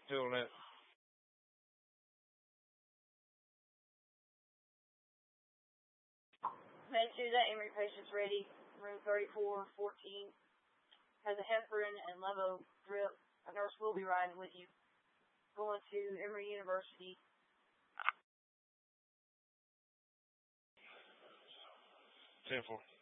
Till net. Med 2, that Emory patient's ready. Room 3414. Has a heparin and levo drip. A nurse will be riding with you. Going to Emory University. 10-4.